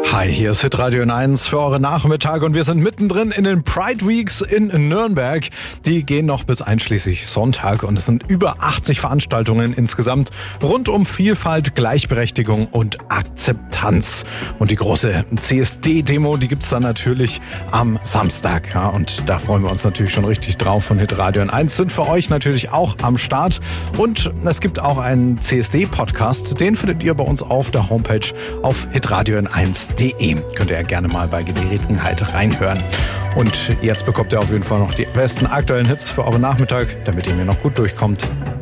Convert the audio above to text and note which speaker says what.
Speaker 1: Hi, hier ist Hitradio N1 für eure Nachmittag und wir sind mittendrin in den Pride Weeks in Nürnberg. Die gehen noch bis einschließlich Sonntag und es sind über 80 Veranstaltungen insgesamt rund um Vielfalt, Gleichberechtigung und Akzeptanz. Und die große CSD-Demo, die gibt's dann natürlich am Samstag. Ja, und da freuen wir uns natürlich schon richtig drauf. Von Hitradio N1 sind für euch natürlich auch am Start. Und es gibt auch einen CSD-Podcast, den findet ihr bei uns auf der Homepage auf hitradio-n1.de. Könnt ihr ja gerne mal bei Gelegenheit reinhören. Und jetzt bekommt ihr auf jeden Fall noch die besten aktuellen Hits für euren Nachmittag, damit ihr mir noch gut durchkommt.